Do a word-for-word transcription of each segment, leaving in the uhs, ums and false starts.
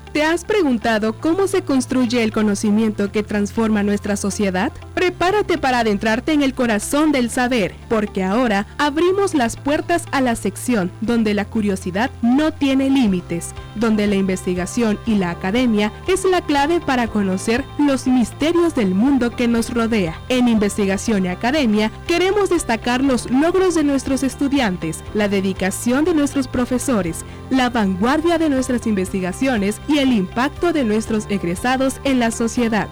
¿Te has preguntado cómo se construye el conocimiento que transforma nuestra sociedad? Prepárate para adentrarte en el corazón del saber, porque ahora abrimos las puertas a la sección donde la curiosidad no tiene límites, donde la investigación y la academia es la clave para conocer los misterios del mundo que nos rodea. En Investigación y Academia queremos destacar los logros de nuestros estudiantes, la dedicación de nuestros profesores, la vanguardia de nuestras investigaciones y el impacto de nuestros egresados en la sociedad.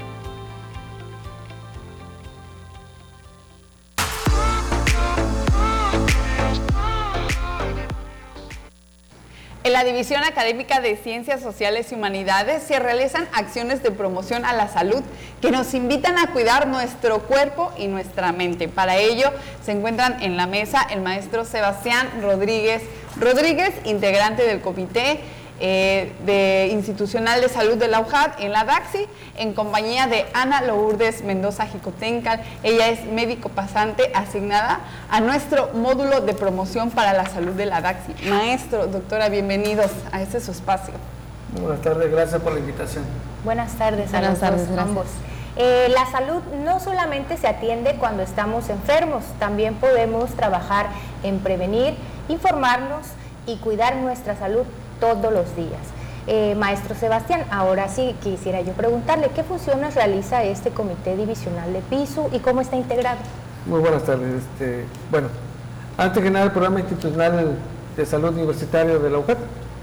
En la División Académica de Ciencias Sociales y Humanidades se realizan acciones de promoción a la salud que nos invitan a cuidar nuestro cuerpo y nuestra mente. Para ello se encuentran en la mesa el maestro Sebastián Rodríguez Rodríguez, integrante del Comité eh, de Institucional de Salud de la U J A D en la DAXI, en compañía de Ana Lourdes Mendoza Jicotencal. Ella es médico pasante asignada a nuestro módulo de promoción para la salud de la DAXI. Maestro, doctora, bienvenidos a este su espacio. Buenas tardes, gracias por la invitación. Buenas tardes a Buenas tardes, los ambos. Eh, la salud no solamente se atiende cuando estamos enfermos, también podemos trabajar en prevenir, informarnos y cuidar nuestra salud todos los días. Eh, maestro Sebastián, ahora sí quisiera yo preguntarle qué funciones realiza este Comité Divisional de PISU y cómo está integrado. Muy buenas tardes. Este, bueno, antes que nada, el Programa Institucional de Salud Universitario de la U J A D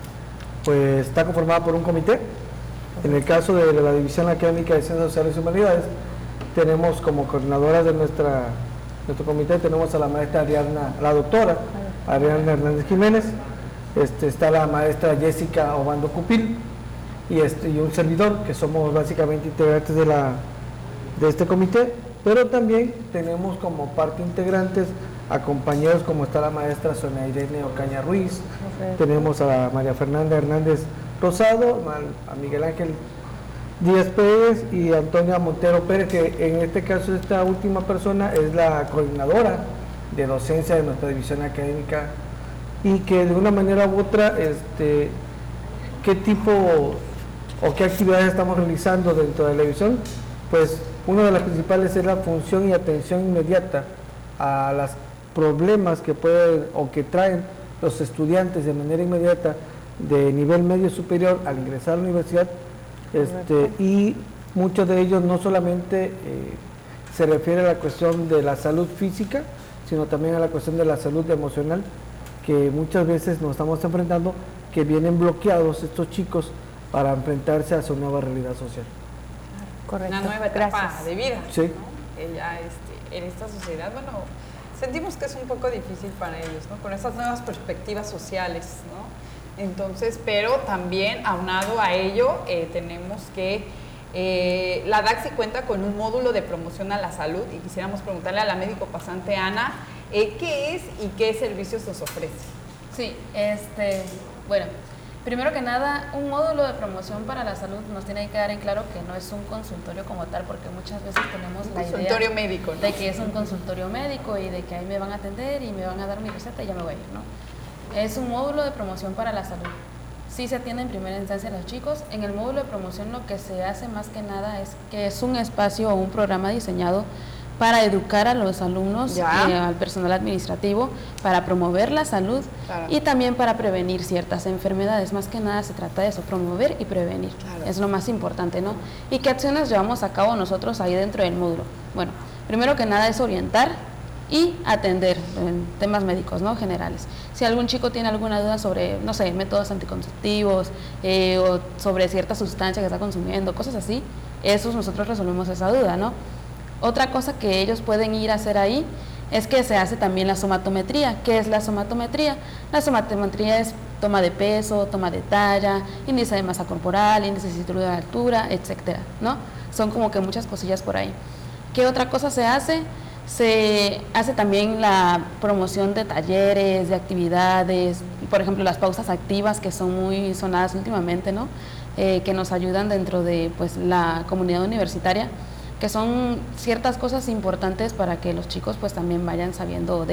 pues está conformado por un comité. En el caso de la División Académica de Ciencias Sociales y Humanidades, tenemos como coordinadora de nuestra, nuestro comité, tenemos a la maestra Ariadna, la doctora Ariadna Hernández Jiménez, este, está la maestra Jessica Obando Cupil y, este, y un servidor, que somos básicamente integrantes de, la, de este comité, pero también tenemos como parte integrantes a compañeros como está la maestra Sonia Irene Ocaña Ruiz, okay. Tenemos a la María Fernanda Hernández Rosado, a Miguel Ángel Díaz Pérez y a Antonia Montero Pérez, que en este caso esta última persona es la coordinadora de docencia de nuestra división académica y que de una manera u otra, este, qué tipo o qué actividades estamos realizando dentro de la división, pues una de las principales es la función y atención inmediata a los problemas que pueden o que traen los estudiantes de manera inmediata de nivel medio superior al ingresar a la universidad, este, y muchos de ellos no solamente eh, se refiere a la cuestión de la salud física, sino también a la cuestión de la salud emocional, que muchas veces nos estamos enfrentando, que vienen bloqueados estos chicos para enfrentarse a su nueva realidad social. Correcto. Una nueva etapa Gracias. de vida. Sí. ¿no? Ella, este, en esta sociedad, bueno, sentimos que es un poco difícil para ellos, ¿no? Con estas nuevas perspectivas sociales, ¿no? Entonces, pero también aunado a ello, eh, tenemos que eh, la DAXI cuenta con un módulo de promoción a la salud y quisiéramos preguntarle a la médico pasante Ana, eh, ¿qué es y qué servicios nos ofrece? Sí, este, bueno, primero que nada, un módulo de promoción para la salud nos tiene que quedar en claro que no es un consultorio como tal, porque muchas veces tenemos un la consultorio idea médico, ¿no? de que es un consultorio médico y de que ahí me van a atender y me van a dar mi receta y ya me voy a ir, ¿no? Es un módulo de promoción para la salud. Sí se atiende en primera instancia a los chicos. En el módulo de promoción lo que se hace más que nada es que es un espacio o un programa diseñado para educar a los alumnos, eh, al personal administrativo, para promover la salud, claro. Y también para prevenir ciertas enfermedades. Más que nada se trata de eso, promover y prevenir. Claro. Es lo más importante, ¿no? ¿Y qué acciones llevamos a cabo nosotros ahí dentro del módulo? Bueno, primero que nada es orientar y atender en temas médicos, ¿no? Generales. Si algún chico tiene alguna duda sobre, no sé, métodos anticonceptivos eh, o sobre cierta sustancia que está consumiendo, cosas así, esos nosotros resolvemos esa duda, ¿no? Otra cosa que ellos pueden ir a hacer ahí es que se hace también la somatometría. ¿Qué es la somatometría? La somatometría es toma de peso, toma de talla, índice de masa corporal, índice de cintura de altura, etcétera, ¿no? Son como que muchas cosillas por ahí. ¿Qué otra cosa se hace? Se hace también la promoción de talleres, de actividades, por ejemplo las pausas activas que son muy sonadas últimamente, ¿no? Eh, que nos ayudan dentro de pues, la comunidad universitaria, que son ciertas cosas importantes para que los chicos pues también vayan sabiendo de